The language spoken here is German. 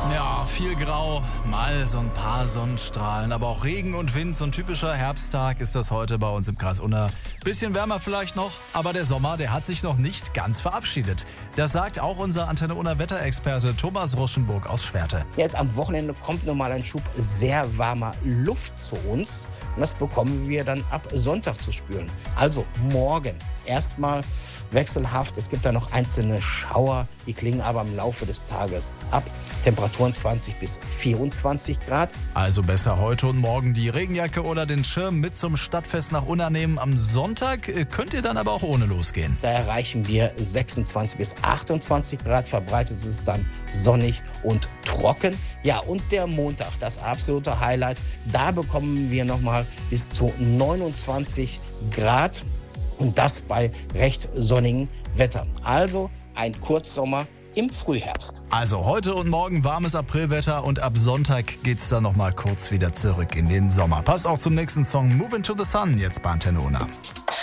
Ja, viel grau, mal so ein paar Sonnenstrahlen, aber auch Regen und Wind. So ein typischer Herbsttag ist das heute bei uns im Kreis Unna. Bisschen wärmer vielleicht noch, aber der Sommer, der hat sich noch nicht ganz verabschiedet. Das sagt auch unser Antenne Unna Wetterexperte Thomas Ruschenburg aus Schwerte. Jetzt am Wochenende kommt nochmal ein Schub sehr warmer Luft zu uns und das bekommen wir dann ab Sonntag zu spüren. Also morgen erstmal wechselhaft. Es gibt da noch einzelne Schauer, die klingen aber im Laufe des Tages ab. Temperaturen 20 bis 24 Grad. Also besser heute und morgen die Regenjacke oder den Schirm mit zum Stadtfest nach Unna nehmen. Am Sonntag könnt ihr dann aber auch ohne losgehen. Da erreichen wir 26 bis 28 Grad. Verbreitet ist es dann sonnig und trocken. Ja, und der Montag, das absolute Highlight. Da bekommen wir nochmal bis zu 29 Grad. Und das bei recht sonnigem Wetter. Also ein Kurzsommer im Frühherbst. Also heute und morgen warmes Aprilwetter und ab Sonntag geht's dann noch mal kurz wieder zurück in den Sommer. Passt auch zum nächsten Song Move Into the Sun jetzt bei Antenne Unna.